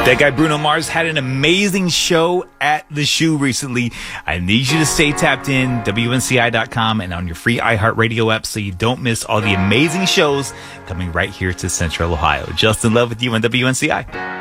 That guy Bruno Mars had an amazing show at the Shoe recently. I need you to stay tapped in, WNCI.com and on your free iHeartRadio app so you don't miss all the amazing shows coming right here to Central Ohio. Justin Love with you on WNCI.